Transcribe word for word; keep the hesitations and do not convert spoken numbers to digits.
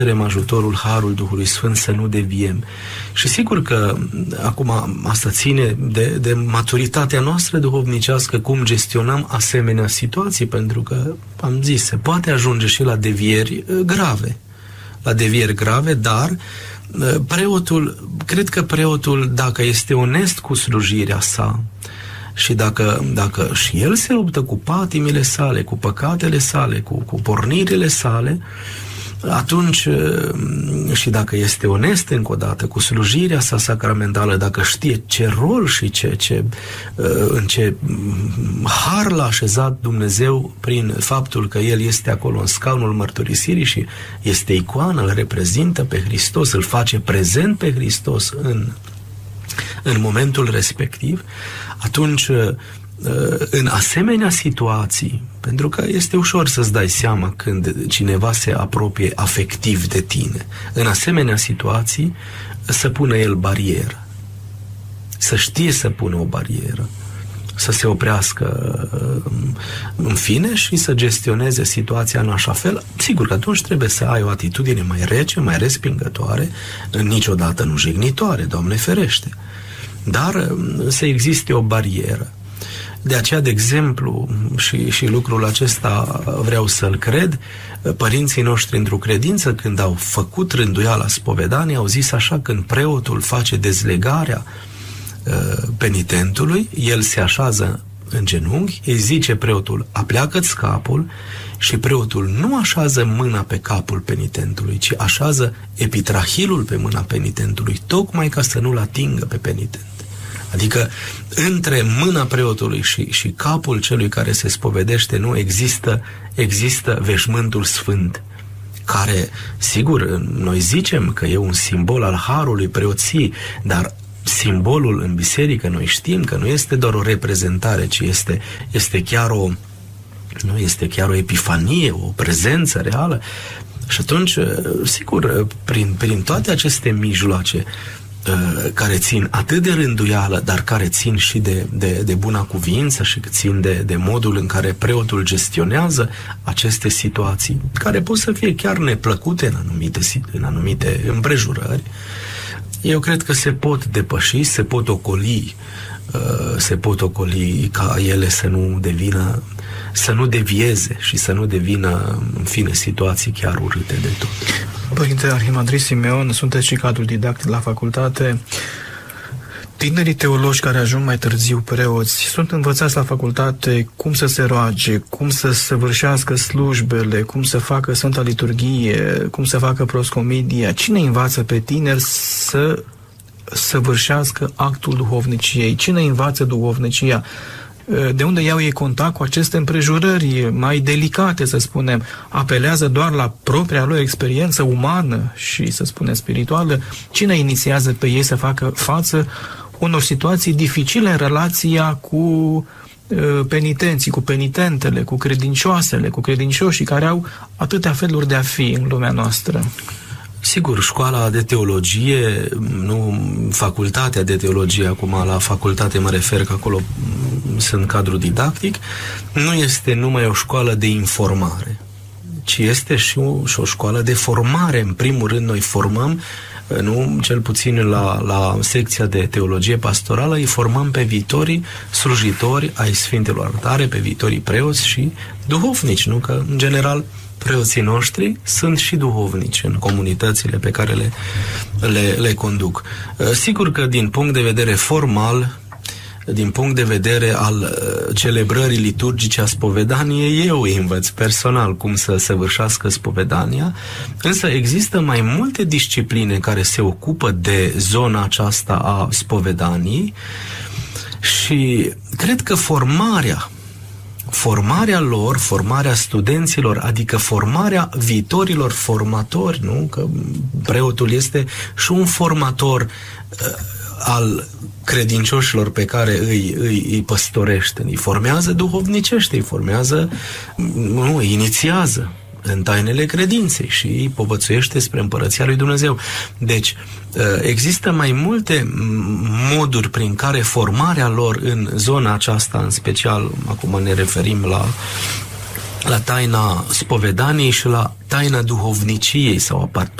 cerem ajutorul, harul Duhului Sfânt să nu deviem. Și sigur că acum asta ține de, de maturitatea noastră duhovnicească, cum gestionăm asemenea situații, pentru că, am zis, se poate ajunge și la devieri grave. La devieri grave, dar preotul, cred că preotul, dacă este onest cu slujirea sa și dacă, dacă și el se luptă cu patimile sale, cu păcatele sale, cu, cu pornirile sale, atunci, și dacă este onest încă o dată cu slujirea sa sacramentală, dacă știe ce rol și ce, ce, în ce har l-a așezat Dumnezeu prin faptul că el este acolo în scaunul mărturisirii și este icoană, îl reprezintă pe Hristos, îl face prezent pe Hristos în, în momentul respectiv, atunci în asemenea situații, pentru că este ușor să-ți dai seama când cineva se apropie afectiv de tine, în asemenea situații să pună el barieră, să știe să pună o barieră, să se oprească în fine și să gestioneze situația în așa fel. Sigur că atunci trebuie să ai o atitudine mai rece, mai respingătoare, niciodată nu jignitoare, Doamne ferește, dar să existe o barieră. De aceea, de exemplu, și, și lucrul acesta vreau să-l cred, părinții noștri într-o credință, când au făcut rânduiala spovedanii, au zis așa: când preotul face dezlegarea uh, penitentului, el se așează în genunchi, îi zice preotul: apleacă-ți capul, și preotul nu așează mâna pe capul penitentului, ci așează epitrahilul pe mâna penitentului, tocmai ca să nu-l atingă pe penitent. Adică între mâna preotului și, și capul celui care se spovedește nu există, există veșmântul sfânt, care, sigur, noi zicem că e un simbol al harului preoției, dar simbolul în biserică noi știm că nu este doar o reprezentare, ci este, este chiar o, nu, este chiar o epifanie, o prezență reală. Și atunci, sigur, prin, prin toate aceste mijloace care țin atât de rânduială, dar care țin și de, de, de buna cuvință și țin de, de modul în care preotul gestionează aceste situații, care pot să fie chiar neplăcute în anumite, în anumite împrejurări, eu cred că se pot depăși, se pot ocoli, se pot ocoli ca ele să nu devină, să nu devieze și să nu devină, în fine, situații chiar urâte de tot. Părinte Arhimandrit Simeon, sunteți și cadru didactic la facultate. Tinerii teologi care ajung mai târziu preoți sunt învățați la facultate cum să se roage, cum să săvârșească slujbele, cum să facă Sfânta Liturghie, cum să facă proscomedia. Cine învață pe tineri să săvârșească actul duhovniciei? Cine învață duhovnicia? De unde iau ei contact cu aceste împrejurări mai delicate, să spunem? Apelează doar la propria lor experiență umană și, să spunem, spirituală? Cine inițiază pe ei să facă față unor situații dificile în relația cu uh, penitenții, cu penitentele, cu credincioasele, cu credincioșii care au atâtea feluri de a fi în lumea noastră? Sigur, școala de teologie, nu facultatea de teologie, acum la facultate mă refer că acolo sunt cadru didactic, nu este numai o școală de informare, ci este și o, și o școală de formare. În primul rând, noi formăm, nu, cel puțin la, la secția de teologie pastorală, îi formăm pe viitorii slujitori ai Sfintelor Altare, pe viitorii preoți și duhovnici, nu? Că, în general, preoții noștri sunt și duhovnici în comunitățile pe care le, le, le conduc. Sigur că din punct de vedere formal, din punct de vedere al celebrării liturgice a spovedaniei, eu îi învăț personal cum să săvârșească spovedania, însă există mai multe discipline care se ocupă de zona aceasta a spovedaniei și cred că formarea formarea lor, formarea studenților, adică formarea viitorilor formatori, nu? Că preotul este și un formator uh, al credincioșilor pe care îi, îi, îi păstorește, îi formează duhovnicește, îi formează, nu, îi inițiază în tainele credinței și îi povățuiește spre Împărăția lui Dumnezeu. Deci, există mai multe moduri prin care formarea lor în zona aceasta, în special, acum ne referim la la taina spovedaniei și la taina duhovniciei sau a